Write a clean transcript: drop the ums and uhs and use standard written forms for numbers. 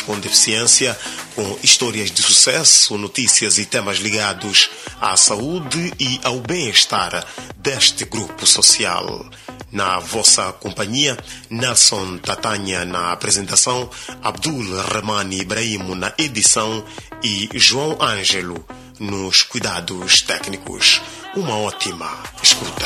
com deficiência, com histórias de sucesso, notícias e temas ligados à saúde e ao bem-estar deste grupo social. Na vossa companhia, Nelson Tatanha na apresentação, Abdul Rahmani Ibrahim na edição e João Ângelo nos cuidados técnicos. Uma ótima escuta.